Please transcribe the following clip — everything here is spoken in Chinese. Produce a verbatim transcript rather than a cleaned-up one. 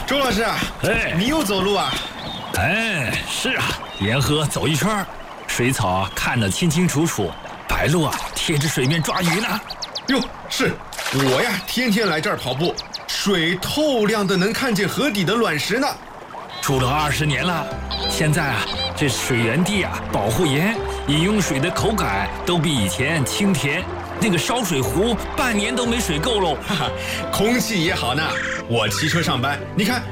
周老师啊， 哎， 你又走路啊？ 哎，是啊，沿河走一圈，水草看得清清楚楚，白鹭啊贴着水面抓鱼呢。 哟，是我呀，天天来这儿跑步，水透亮的能看见河底的卵石呢。 住了二十年了，现在啊，这水源地啊保护严，饮用水的口感都比以前清甜。那个烧水壶半年都没水够喽。 哈哈，空气也好呢。我骑车上班，你看